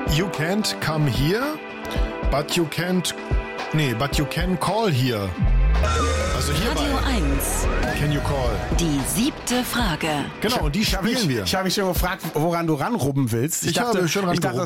You can't come here, but you can call here. Also hierbei. Radio 1. Can you call? Die 7. Frage. Genau, und die spielen wir. Ich habe mich schon gefragt, woran du ranrubben willst. Ich dachte, das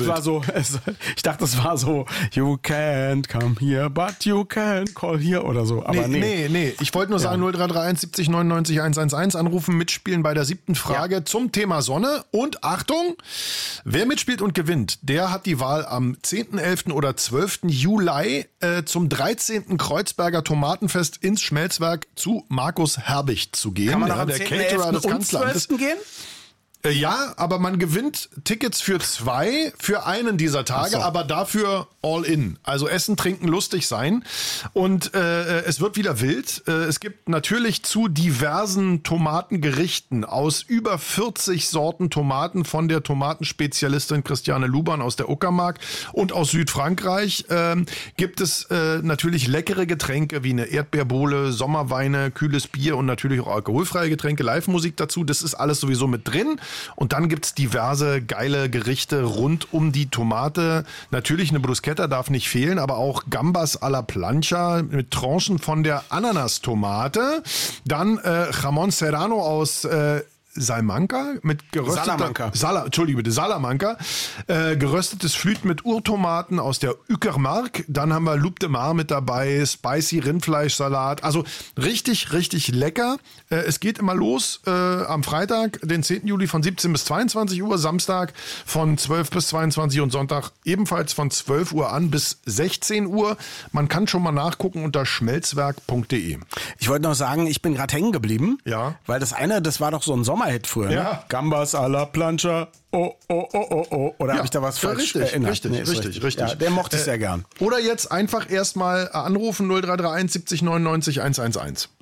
war so, you can't come here, but you can call here oder so. Aber nee. Ich wollte nur sagen, 0331 70 99 111 anrufen, mitspielen bei der 7. Frage zum Thema Sonne. Und Achtung, wer mitspielt und gewinnt, der hat die Wahl am 10., 11. oder 12. Juli zum 13. Kreuzberger Tomatenfest ins Schmelzwerk zu Markus Herbicht zu gehen. Kann man am der 10., Caterer 11. des und Kanzleramtes 12. gehen? Ja, aber man gewinnt Tickets für 2 für einen dieser Tage, aber dafür all in. Also essen, trinken, lustig sein. Und es wird wieder wild. Es gibt natürlich zu diversen Tomatengerichten aus über 40 Sorten Tomaten von der Tomatenspezialistin Christiane Luban aus der Uckermark und aus Südfrankreich gibt es natürlich leckere Getränke wie eine Erdbeerbohle, Sommerweine, kühles Bier und natürlich auch alkoholfreie Getränke, Live-Musik dazu. Das ist alles sowieso mit drin. Und dann gibt's diverse geile Gerichte rund um die Tomate. Natürlich eine Bruschetta darf nicht fehlen, aber auch Gambas alla Plancha mit Tranchen von der Ananas-Tomate. Dann Jamón Serrano aus Salamanca mit gerösteter Salamanca, geröstetes Flüt mit Urtomaten aus der Uckermark. Dann haben wir Loup de Mar mit dabei, spicy Rindfleischsalat. Also richtig, richtig lecker. Es geht immer los am Freitag, den 10. Juli von 17 bis 22 Uhr, Samstag von 12 bis 22 und Sonntag ebenfalls von 12 Uhr an bis 16 Uhr. Man kann schon mal nachgucken unter schmelzwerk.de. Ich wollte noch sagen, ich bin gerade hängen geblieben, weil das war doch so ein Sommerhit früher. Ja. Ne? Gambas à la Plancha. Oh. Oder habe ich da was falsch erinnert? Richtig. Ja, der mochte ich sehr gern. Oder jetzt einfach erstmal anrufen 0331 70 99 111.